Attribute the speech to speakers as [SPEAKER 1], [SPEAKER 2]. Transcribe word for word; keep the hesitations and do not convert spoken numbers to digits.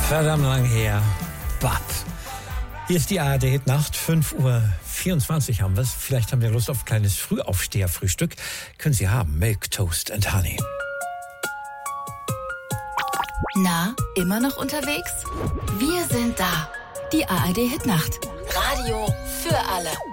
[SPEAKER 1] Verdammt lang her. But. Hier ist die A R D-Hit-Nacht, fünf Uhr vierundzwanzig haben wir es. Vielleicht haben wir Lust auf ein kleines Frühaufsteher-Frühstück. Können Sie haben. Milk, Toast and Honey.
[SPEAKER 2] Na, immer noch unterwegs? Wir sind da. Die A R D-Hit-Nacht. Radio für alle.